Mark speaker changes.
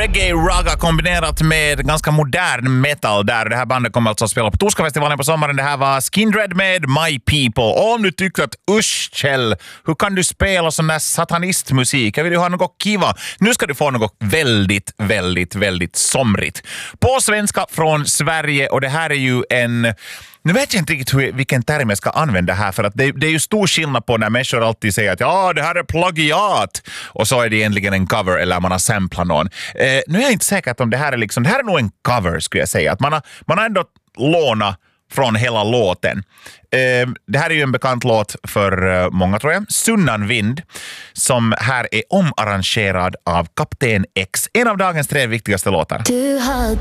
Speaker 1: Reggae raga kombinerat med ganska modern metal där. Det här bandet kommer alltså att spela på Torskafestivalen på sommaren. Det här var Skindred med My People. Och om du tycker att usch Kjell, hur kan du spela sån där satanistmusik? Jag vill ju ha något kiva. Nu ska du få något väldigt, väldigt, väldigt somrigt. På svenska från Sverige, och det här är ju en... Nu vet jag inte riktigt vilken term jag ska använda här, för att det är ju stor skillnad på när människor alltid säger att ja, det här är plagiat och så är det egentligen en cover eller man har samplat någon. Nu är jag inte säker om det här är liksom, det här är nog en cover skulle jag säga. Att man har ändå lånat från hela låten. Det här är ju en bekant låt för många tror jag. Sunnan vind, som här är omarrangerad av Kapten X. En av dagens 3 viktigaste låtar.